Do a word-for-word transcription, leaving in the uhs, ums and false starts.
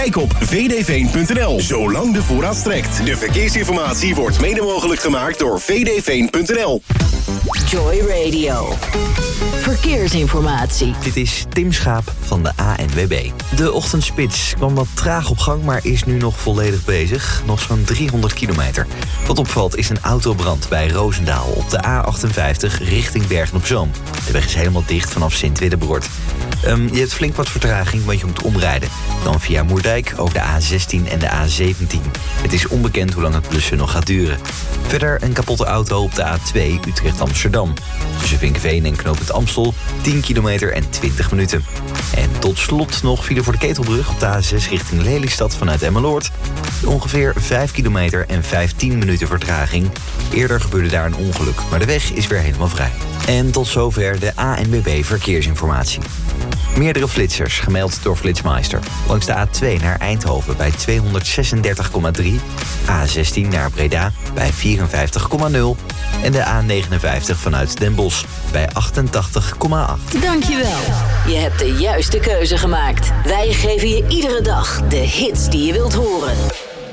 Kijk op v d veen punt n l, zolang de voorraad strekt. De verkeersinformatie wordt mede mogelijk gemaakt door v d veen punt n l. Joy Radio. Verkeersinformatie. Dit is Tim Schaap van de A N W B. De ochtendspits kwam wat traag op gang, maar is nu nog volledig bezig. Nog zo'n driehonderd kilometer. Wat opvalt is een autobrand bij Roosendaal op de A achtenvijftig richting Bergen-op-Zoom. De weg is helemaal dicht vanaf Sint-Willebroord. Um, je hebt flink wat vertraging, want je moet omrijden. Dan via Moerdijk over de A zestien en de A zeventien. Het is onbekend hoe lang het blussen nog gaat duren. Verder een kapotte auto op de A twee Utrecht-Amsterdam. Tussen Vinkeveen en Knooppunt Amstel tien kilometer en twintig minuten. En tot slot nog file voor de Ketelbrug op de A zes richting Lelystad vanuit Emmeloord. Ongeveer vijf kilometer en vijftien minuten vertraging. Eerder gebeurde daar een ongeluk, maar de weg is weer helemaal vrij. En tot zover de A N W B Verkeersinformatie. Meerdere flitsers gemeld door Flitsmeister. Langs de A twee naar Eindhoven bij tweehonderdzesendertig komma drie. A zestien naar Breda bij vierenvijftig komma nul. En de A negenenvijftig vanuit Den Bosch bij achtentachtig komma acht. Dankjewel. Je hebt de juiste keuze gemaakt. Wij geven je iedere dag de hits die je wilt horen.